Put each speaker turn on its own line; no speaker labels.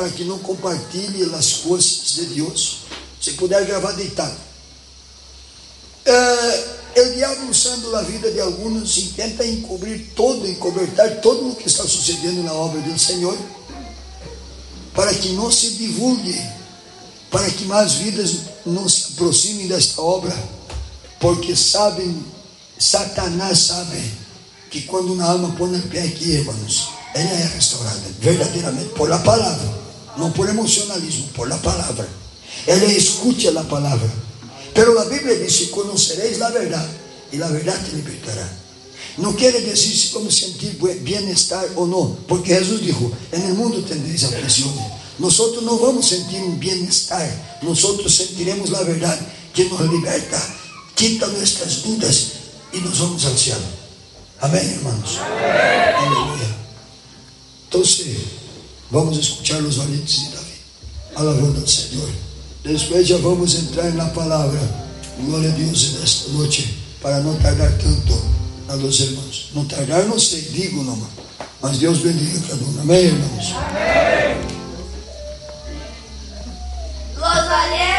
para que não compartilhe as coisas de Deus. Se puder gravar deitado. O diabo, usando a vida de alguns, intenta encobertar todo o que está sucedendo na obra do Senhor, para que não se divulgue, para que mais vidas não se aproximem desta obra, porque Satanás sabe que quando uma alma põe o pé aqui, irmãos, ela é restaurada verdadeiramente por a palavra, não por emocionalismo, por a palavra. Ela escute a palavra. Pero a Bíblia diz que conocereis a verdade, e a verdade te libertará. Não quer dizer se vamos sentir bem-estar ou não, porque Jesus disse: no mundo tendréis aflições. Nós não vamos sentir um bem-estar, nós sentiremos a verdade que nos liberta, quita nossas dúvidas e nós vamos ao céu. Amém, irmãos? Amém. Aleluia. Então, vamos escutar os valentes de Davi, alabando ao Senhor. Depois já vamos entrar na palavra. Glória a Deus nesta noite, para não tardar tanto a los irmãos. Não tardar, não sei, digo não, mas Deus bendiga cada um. Amém, irmãos? Amém.